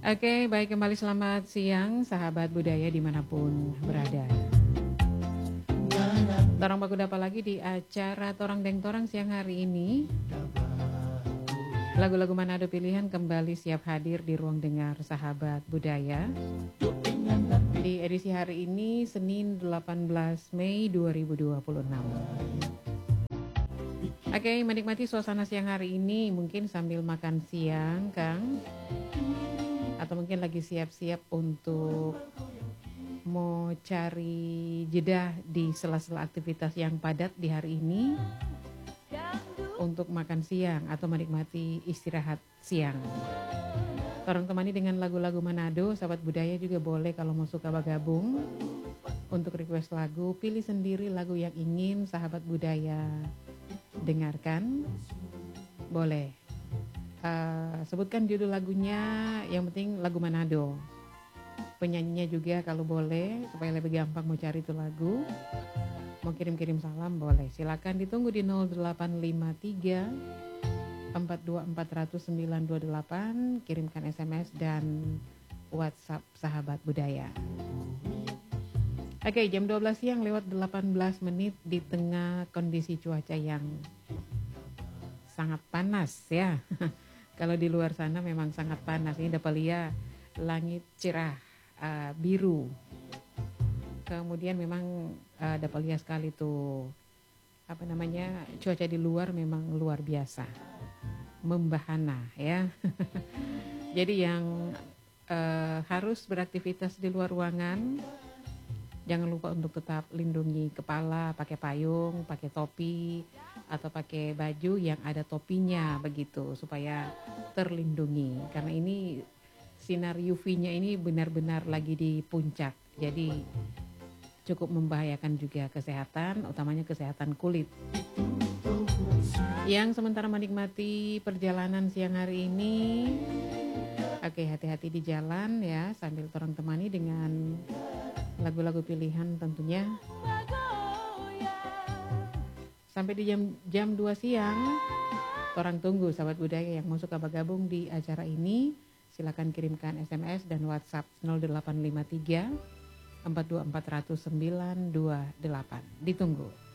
Oke, baik, kembali selamat siang sahabat budaya dimanapun berada. Torang baku dapat lagi di acara Torang Deng Torang siang hari ini. Lagu-lagu Manado pilihan kembali siap hadir di ruang dengar sahabat budaya. Di edisi hari ini Senin 18 Mei 2026. Oke, menikmati suasana siang hari ini mungkin sambil makan siang, Kang. Atau mungkin lagi siap-siap untuk mau cari jeda di sela-sela aktivitas yang padat di hari ini untuk makan siang atau menikmati istirahat siang. Torang temani dengan lagu-lagu Manado, sahabat budaya juga boleh kalau mau suka bergabung untuk request lagu, pilih sendiri lagu yang ingin sahabat budaya dengarkan, boleh. Sebutkan judul lagunya, yang penting lagu Manado. Penyanyinya juga kalau boleh, supaya lebih gampang mau cari itu lagu. Mau kirim-kirim salam boleh, silakan ditunggu di 0853 4240928, kirimkan SMS dan WhatsApp sahabat budaya. Oke, jam 12 siang lewat 18 menit di tengah kondisi cuaca yang sangat panas ya. Kalau di luar sana memang sangat panas. Ini dapat lihat langit cerah biru. Kemudian memang dapat lihat sekali tuh cuaca di luar memang luar biasa, membahana ya. Jadi yang harus beraktivitas di luar ruangan, jangan lupa untuk tetap lindungi kepala, pakai payung, pakai topi, atau pakai baju yang ada topinya begitu, supaya terlindungi. Karena ini sinar UV-nya ini benar-benar lagi di puncak, jadi cukup membahayakan juga kesehatan, utamanya kesehatan kulit. Yang sementara menikmati perjalanan siang hari ini, oke, hati-hati di jalan ya, sambil torang temani dengan lagu-lagu pilihan tentunya. Sampai di jam 2 siang, torang tunggu sahabat budaya yang mau suka bergabung di acara ini. Silakan kirimkan SMS dan WhatsApp 0853 4240928. Ditunggu.